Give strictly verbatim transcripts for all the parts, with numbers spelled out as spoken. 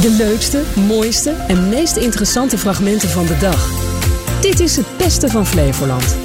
De leukste, mooiste en meest interessante fragmenten van de dag. Dit is het beste van Flevoland.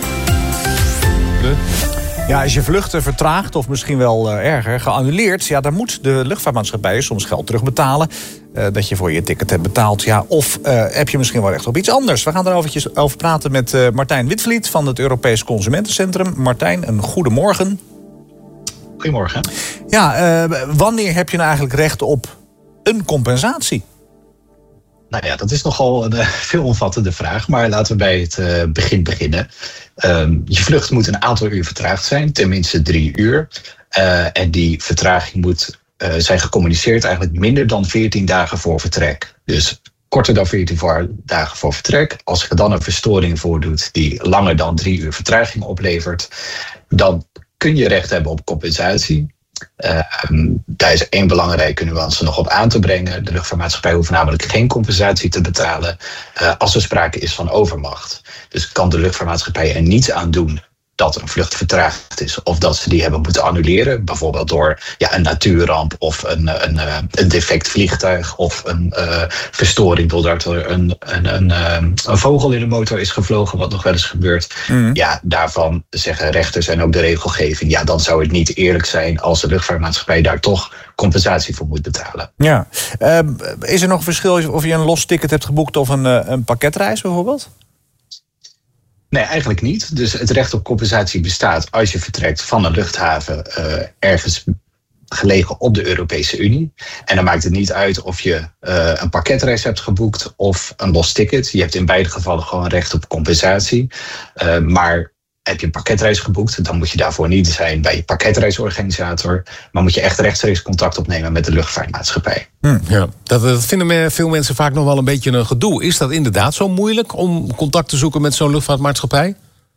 Ja, als je vluchten vertraagt of misschien wel uh, erger geannuleerd, ja, dan moet de luchtvaartmaatschappij soms geld terugbetalen. Uh, dat je voor je ticket hebt betaald. Ja, of uh, heb je misschien wel recht op iets anders. We gaan daarover over praten met uh, Martijn Witvliet van het Europees Consumentencentrum. Martijn, een goedemorgen. Goedemorgen. Ja, uh, wanneer heb je nou eigenlijk recht op een compensatie? Nou ja, dat is nogal een uh, veelomvattende vraag, maar laten we bij het uh, begin beginnen. Um, je vlucht moet een aantal uur vertraagd zijn, tenminste drie uur. Uh, en die vertraging moet uh, zijn gecommuniceerd eigenlijk minder dan veertien dagen voor vertrek. Dus korter dan veertien dagen voor vertrek. Als er dan een verstoring voordoet die langer dan drie uur vertraging oplevert, dan kun je recht hebben op compensatie. Uh, um, daar is één belangrijke nuance nog op aan te brengen. De luchtvaartmaatschappij hoeft namelijk geen compensatie te betalen uh, als er sprake is van overmacht. Dus kan de luchtvaartmaatschappij er niets aan doen dat een vlucht vertraagd is of dat ze die hebben moeten annuleren. Bijvoorbeeld door ja, een natuurramp of een, een, een defect vliegtuig of een uh, verstoring doordat er een, een, een, een, een vogel in de motor is gevlogen, wat nog wel eens gebeurt. Mm. Ja, daarvan zeggen rechters en ook de regelgeving, ja, dan zou het niet eerlijk zijn als de luchtvaartmaatschappij daar toch compensatie voor moet betalen. Ja. Uh, is er nog een verschil of je een los ticket hebt geboekt of een, uh, een pakketreis bijvoorbeeld? Nee, eigenlijk niet. Dus het recht op compensatie bestaat als je vertrekt van een luchthaven uh, ergens gelegen op de Europese Unie. En dan maakt het niet uit of je uh, een pakketreis hebt geboekt of een los ticket. Je hebt in beide gevallen gewoon recht op compensatie. Uh, maar heb je een pakketreis geboekt, dan moet je daarvoor niet zijn bij je pakketreisorganisator, maar moet je echt rechtstreeks contact opnemen met de luchtvaartmaatschappij. Hm, ja. dat, dat vinden veel mensen vaak nog wel een beetje een gedoe. Is dat inderdaad zo moeilijk om contact te zoeken met zo'n luchtvaartmaatschappij?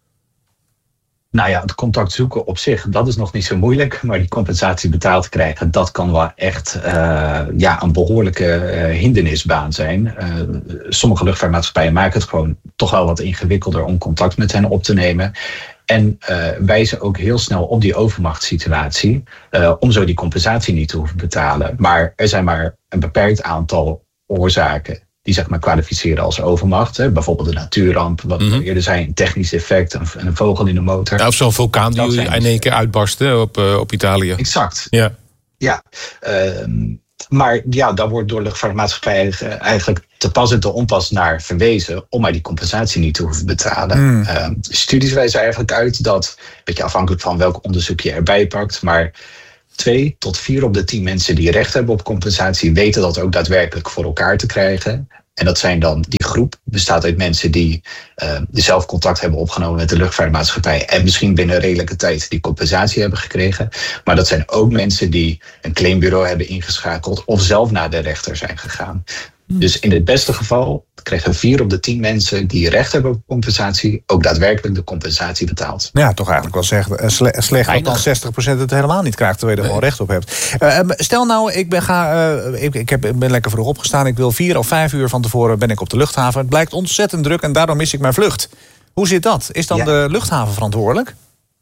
Nou ja, het contact zoeken op zich, dat is nog niet zo moeilijk. Maar die compensatie betaald krijgen, dat kan wel echt uh, ja, een behoorlijke uh, hindernisbaan zijn. Uh, sommige luchtvaartmaatschappijen maken het gewoon toch wel wat ingewikkelder om contact met hen op te nemen. En uh, wijzen ook heel snel op die overmachtssituatie, uh, om zo die compensatie niet te hoeven betalen. Maar er zijn maar een beperkt aantal oorzaken die zeg maar kwalificeren als overmacht. Hè. Bijvoorbeeld een natuurramp, wat mm-hmm. we eerder zei, een technisch effect, een, een vogel in de motor. Ja, of zo'n vulkaan die in één dus keer uitbarst hè, op, uh, op Italië. Exact. Ja. Ja. Uh, maar ja, daar wordt door de luchtvaartmaatschappij eigenlijk te pas en te onpas naar verwezen om maar die compensatie niet te hoeven betalen. Mm. Uh, studies wijzen eigenlijk uit dat, een beetje afhankelijk van welk onderzoek je erbij pakt, maar twee tot vier op de tien mensen die recht hebben op compensatie weten dat ook daadwerkelijk voor elkaar te krijgen. En dat zijn dan, die groep bestaat uit mensen die uh, zelf contact hebben opgenomen met de luchtvaartmaatschappij en misschien binnen redelijke tijd die compensatie hebben gekregen. Maar dat zijn ook mensen die een claimbureau hebben ingeschakeld of zelf naar de rechter zijn gegaan. Dus in het beste geval krijgen vier op de tien mensen die recht hebben op compensatie ook daadwerkelijk de compensatie betaald. Ja, toch eigenlijk wel zeggen, sle- slecht dat dan zestig procent het helemaal niet krijgt, terwijl je er gewoon recht op hebt. Uh, stel nou, ik ben, ga, uh, ik, ik, heb, ik ben lekker vroeg opgestaan, ik wil vier of vijf uur van tevoren ben ik op de luchthaven. Het blijkt ontzettend druk en daardoor mis ik mijn vlucht. Hoe zit dat? Is dan ja. de luchthaven verantwoordelijk?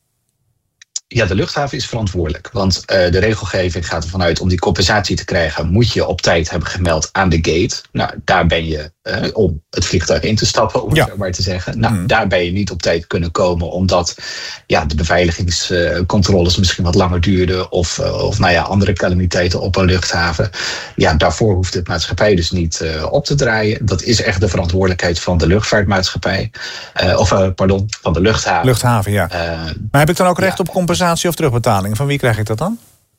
Ja, de luchthaven is verantwoordelijk. Want uh, de regelgeving gaat ervan uit om die compensatie te krijgen moet je op tijd hebben gemeld aan de gate. Nou, daar ben je uh, om het vliegtuig in te stappen, om ja. het zo maar te zeggen. Nou, mm. daar ben je niet op tijd kunnen komen omdat ja, de beveiligingscontroles uh, misschien wat langer duurden of, uh, of nou ja, andere calamiteiten op een luchthaven. Ja, daarvoor hoeft de maatschappij dus niet uh, op te draaien. Dat is echt de verantwoordelijkheid van de luchtvaartmaatschappij. Uh, of uh, pardon, van de luchthaven. Luchthaven, ja. Uh, maar heb ik dan ook recht ja. op compensatie of terugbetaling? Van wie krijg ik dat dan?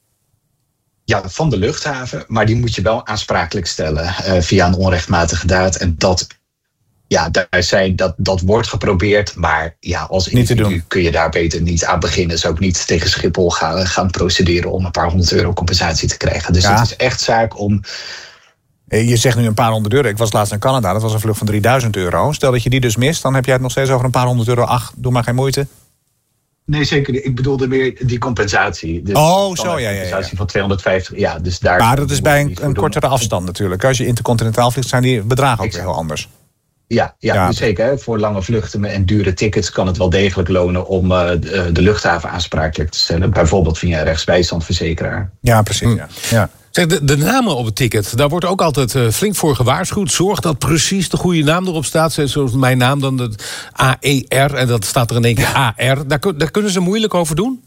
Ja, van de luchthaven, maar die moet je wel aansprakelijk stellen uh, via een onrechtmatige daad. En dat, ja, daar zijn, dat, dat wordt geprobeerd, maar ja, als individu kun je daar beter niet aan beginnen. Zou ik niet tegen Schiphol gaan, gaan procederen om een paar honderd euro compensatie te krijgen. Dus ja. het is echt zaak om. Je zegt nu een paar honderd euro. Ik was laatst in Canada, dat was een vlucht van drieduizend euro. Stel dat je die dus mist, dan heb jij het nog steeds over een paar honderd euro. Ach, doe maar geen moeite. Nee, zeker niet. Ik bedoelde meer die compensatie. Dus oh, zo, ja, ja, ja. compensatie van tweehonderdvijftig, ja. Dus daar maar dat is bij een, een kortere afstand natuurlijk. Als je intercontinentaal vliegt, zijn die bedragen ook weer heel anders. Ja, ja, ja. Dus zeker. Hè. Voor lange vluchten en dure tickets kan het wel degelijk lonen om uh, de, de luchthaven aansprakelijk te stellen. Bijvoorbeeld via een rechtsbijstandverzekeraar. Ja, precies. Hm. Ja. Ja. Zeg, de, de namen op het ticket, daar wordt ook altijd uh, flink voor gewaarschuwd. Zorg dat precies de goede naam erop staat. Zoals mijn naam dan, de A E R. En dat staat er in één keer A R. Daar, daar kunnen ze moeilijk over doen?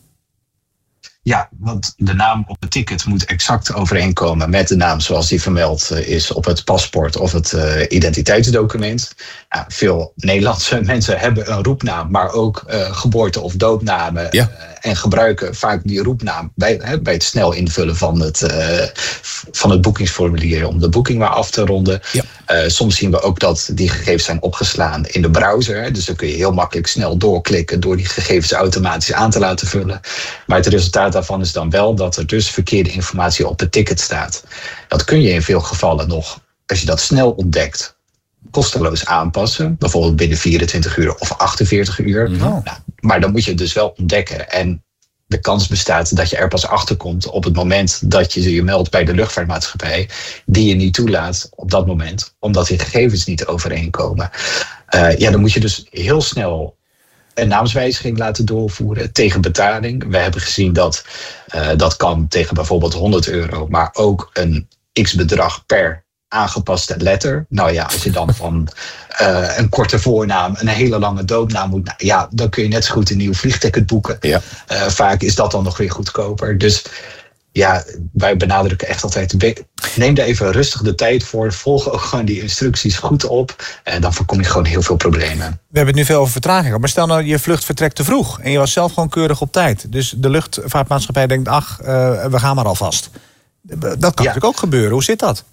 Ja, want de naam op het ticket moet exact overeenkomen met de naam zoals die vermeld is op het paspoort of het uh, identiteitsdocument. Nou, veel Nederlandse mensen hebben een roepnaam, maar ook uh, geboorte- of doopnamen. Ja. Uh, en gebruiken vaak die roepnaam bij, hè, bij het snel invullen van het, uh, van het boekingsformulier om de boeking maar af te ronden. Ja. Uh, soms zien we ook dat die gegevens zijn opgeslaan in de browser. Hè, dus dan kun je heel makkelijk snel doorklikken door die gegevens automatisch aan te laten vullen. Maar het resultaat daarvan is dan wel dat er dus verkeerde informatie op het ticket staat. Dat kun je in veel gevallen nog, als je dat snel ontdekt, kosteloos aanpassen. Bijvoorbeeld binnen vierentwintig uur of achtenveertig uur. Mm-hmm. Nou, maar dan moet je het dus wel ontdekken. En de kans bestaat dat je er pas achter komt op het moment dat je je meldt bij de luchtvaartmaatschappij, die je niet toelaat op dat moment, omdat die gegevens niet overeenkomen. Uh, ja, dan moet je dus heel snel een naamswijziging laten doorvoeren tegen betaling. We hebben gezien dat uh, dat kan tegen bijvoorbeeld honderd euro, maar ook een x-bedrag per aangepaste letter. Nou ja, als je dan van uh, een korte voornaam een hele lange doopnaam moet, nou ja, dan kun je net zo goed een nieuw vliegticket boeken. Ja. Uh, vaak is dat dan nog weer goedkoper. Dus ja, wij benadrukken echt altijd, neem daar even rustig de tijd voor. Volg ook gewoon die instructies goed op. En dan voorkom je gewoon heel veel problemen. We hebben het nu veel over vertraging. Maar stel nou, je vlucht vertrekt te vroeg. En je was zelf gewoon keurig op tijd. Dus de luchtvaartmaatschappij denkt, ach, uh, we gaan maar alvast. Dat kan ja. natuurlijk ook gebeuren. Hoe zit dat?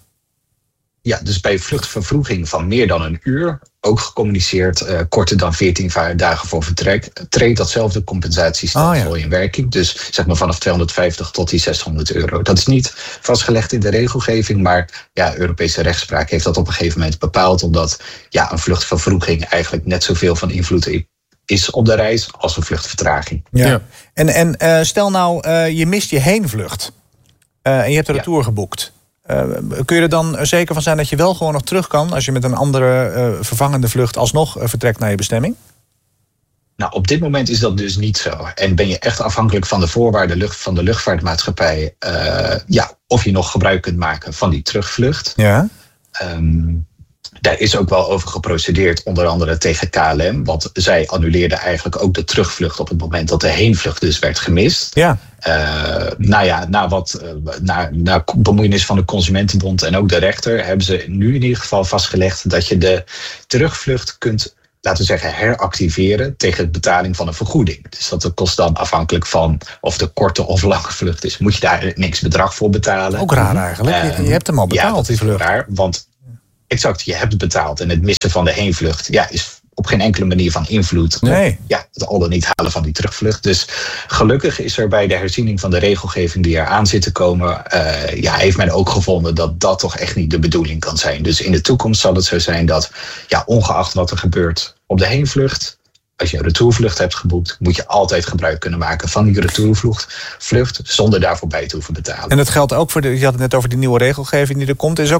Ja, dus bij vluchtvervroeging van meer dan een uur, ook gecommuniceerd, uh, korter dan veertien dagen voor vertrek, treedt datzelfde compensatiestelsel oh, ja. in werking. Dus zeg maar vanaf tweehonderdvijftig tot die zeshonderd euro. Dat is niet vastgelegd in de regelgeving, maar ja, Europese rechtspraak heeft dat op een gegeven moment bepaald, omdat ja, een vluchtvervroeging eigenlijk net zoveel van invloed is op de reis als een vluchtvertraging. Ja. Ja. En, en uh, stel nou, uh, je mist je heenvlucht uh, en je hebt de retour ja. geboekt. Uh, kun je er dan zeker van zijn dat je wel gewoon nog terug kan als je met een andere uh, vervangende vlucht alsnog uh, vertrekt naar je bestemming? Nou, op dit moment is dat dus niet zo. En ben je echt afhankelijk van de voorwaarden lucht, van de luchtvaartmaatschappij, uh, ja, of je nog gebruik kunt maken van die terugvlucht. Ja. Um, Daar is ook wel over geprocedeerd, onder andere tegen K L M. Want zij annuleerden eigenlijk ook de terugvlucht op het moment dat de heenvlucht dus werd gemist. Ja. Uh, nou ja, na wat uh, na, na bemoeienis van de Consumentenbond en ook de rechter hebben ze nu in ieder geval vastgelegd dat je de terugvlucht kunt, laten we zeggen, heractiveren tegen de betaling van een vergoeding. Dus dat kost dan afhankelijk van of de korte of lange vlucht is. Moet je daar niks bedrag voor betalen. Ook raar eigenlijk. Uh, je hebt hem al betaald, ja, dat die vlucht. Is raar, want exact, je hebt het betaald en het missen van de heenvlucht ja, is op geen enkele manier van invloed nee. op ja, het al dan niet halen van die terugvlucht. Dus gelukkig is er bij de herziening van de regelgeving die er aan zit te komen, uh, ja, heeft men ook gevonden dat dat toch echt niet de bedoeling kan zijn. Dus in de toekomst zal het zo zijn dat, ja, ongeacht wat er gebeurt op de heenvlucht, als je een retourvlucht hebt geboekt, moet je altijd gebruik kunnen maken van die retourvlucht vlucht, zonder daarvoor bij te hoeven betalen. En dat geldt ook voor de, je had het net over die nieuwe regelgeving die er komt. Er is ook